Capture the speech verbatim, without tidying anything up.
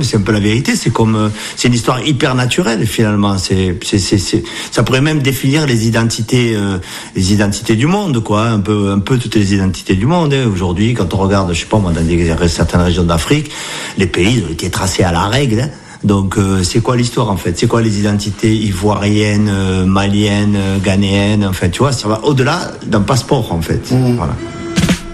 mais c'est un peu la vérité. C'est comme, c'est une histoire hyper naturelle finalement. C'est, c'est, c'est, c'est ça pourrait même définir les identités, euh, les identités du monde, quoi. Un peu, un peu toutes les identités du monde. Hein. Aujourd'hui, quand on regarde, je sais pas moi, dans des, certaines régions d'Afrique, les pays ont été tracés à la règle. Hein. Donc euh, c'est quoi l'histoire en fait? C'est quoi les identités ivoiriennes, euh, maliennes, euh, ghanéennes? Enfin tu vois, ça va au-delà d'un passeport en fait. Mmh. Voilà.